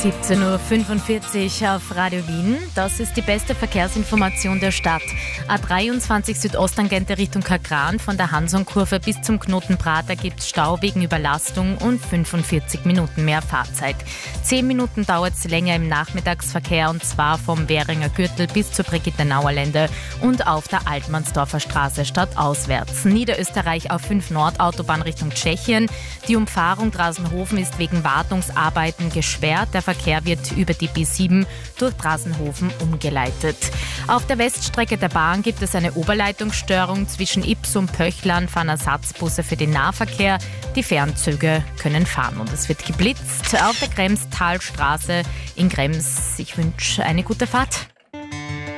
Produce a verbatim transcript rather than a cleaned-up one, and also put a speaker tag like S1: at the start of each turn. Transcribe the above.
S1: siebzehn Uhr fünfundvierzig auf Radio Wien. Das ist die beste Verkehrsinformation der Stadt. A dreiundzwanzig Südosttangente Richtung Kagran von der Hansonkurve bis zum Knoten Prater gibt es Stau wegen Überlastung und fünfundvierzig Minuten mehr Fahrzeit. Zehn Minuten dauert es länger im Nachmittagsverkehr und zwar vom Währinger Gürtel bis zur Brigittenauer Lände und auf der Altmannsdorfer Straße stadtauswärts. Niederösterreich auf fünf Nord Autobahn Richtung Tschechien. Die Umfahrung Drasenhofen ist wegen Wartungsarbeiten gesperrt. Der Verkehr wird über die B sieben durch Drasenhofen umgeleitet. Auf der Weststrecke der Bahn gibt es eine Oberleitungsstörung. Zwischen Ips und Pöchlern fahren Ersatzbusse für den Nahverkehr. Die Fernzüge können fahren und es wird geblitzt auf der Kremstalstraße in Krems. Ich wünsche eine gute Fahrt.